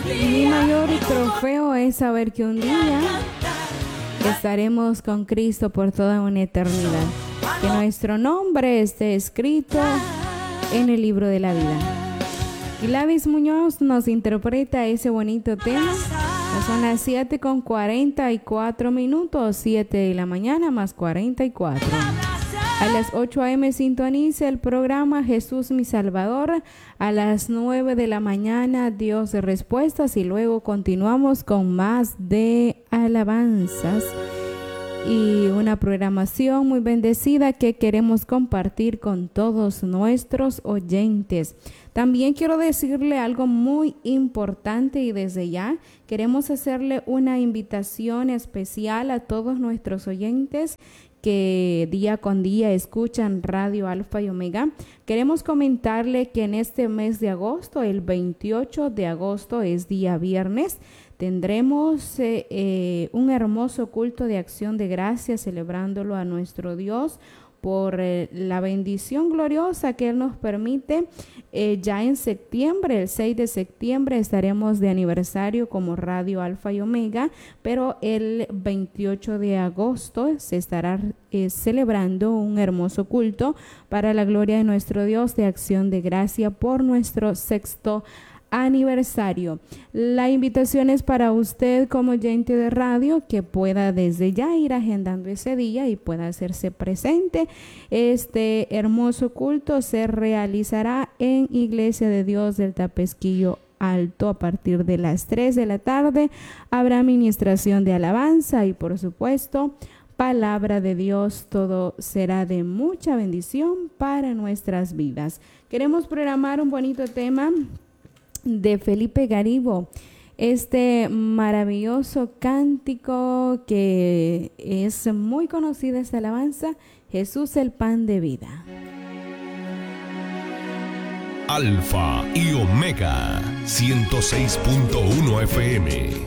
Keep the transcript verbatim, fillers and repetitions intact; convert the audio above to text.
Mi mayor trofeo es saber que un día estaremos con Cristo por toda una eternidad. Que nuestro nombre esté escrito en el libro de la vida. Gladys Muñoz nos interpreta ese bonito tema. Son las siete con cuarenta y cuatro minutos, siete de la mañana más cuarenta y cuatro. A las ocho a eme sintoniza el programa Jesús mi Salvador. A las nueve de la mañana Dios de Respuestas y luego continuamos con más de alabanzas y una programación muy bendecida que queremos compartir con todos nuestros oyentes. También quiero decirle algo muy importante y desde ya queremos hacerle una invitación especial a todos nuestros oyentes que día con día escuchan Radio Alfa y Omega. Queremos comentarle que en este mes de agosto, el veintiocho de agosto es día viernes, tendremos eh, eh, un hermoso culto de acción de gracias celebrándolo a nuestro Dios por eh, la bendición gloriosa que Él nos permite. Eh, ya en septiembre, el seis de septiembre, estaremos de aniversario como Radio Alfa y Omega, pero el veintiocho de agosto se estará eh, celebrando un hermoso culto para la gloria de nuestro Dios de acción de gracia por nuestro sexto aniversario. La invitación es para usted como oyente de radio que pueda desde ya ir agendando ese día y pueda hacerse presente. Este hermoso culto se realizará en Iglesia de Dios del Tapesquillo Alto a partir de las tres de la tarde. Habrá administración de alabanza y por supuesto palabra de Dios. Todo será de mucha bendición para nuestras vidas. Queremos programar un bonito tema de Felipe Garibo, este maravilloso cántico que es muy conocida, esta alabanza, Jesús el pan de vida. Alfa y Omega ciento seis punto uno F M.